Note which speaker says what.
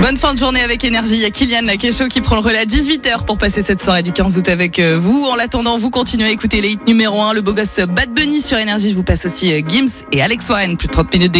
Speaker 1: Bonne fin de journée avec Énergie. Il y a Kylian Lakécho qui prend le relais à 18h pour passer cette soirée du 15 août avec vous. En l'attendant, vous continuez à écouter les hits numéro 1, le beau gosse Bad Bunny sur Énergie. Je vous passe aussi Gims et Alex Warren, plus de 30 minutes.